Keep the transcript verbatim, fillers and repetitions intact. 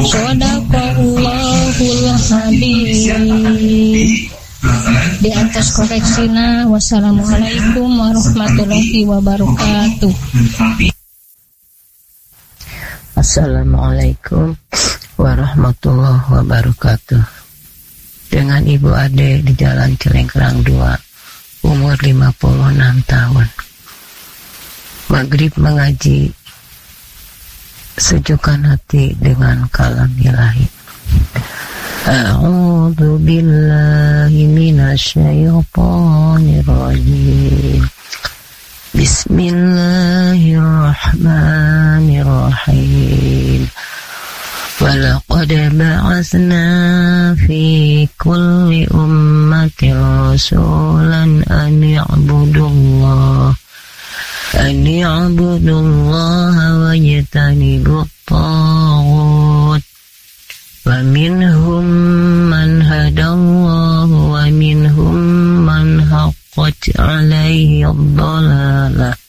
Shadaqallahul Habib. Di atas koreksina, wassalamualaikum warahmatullahi wabarakatuh. Assalamualaikum warahmatullahi wabarakatuh. Dengan Ibu Ade di Jalan Cilengkerang dua, umur lima puluh enam tahun. Maghrib mengaji, sejukkan hati dengan kalam ilahi. A'udzu billahi minasyaitonir rajim. Bismillahirrahmanirrahim. Walaqad ba'atsna fi kulli ummatin rasulan an ya'budullah an ya'budullaha wa yajtanibut taghut. Wa minhum man hadallahu wa minhum man haqqat alaihi ad-dhalalah.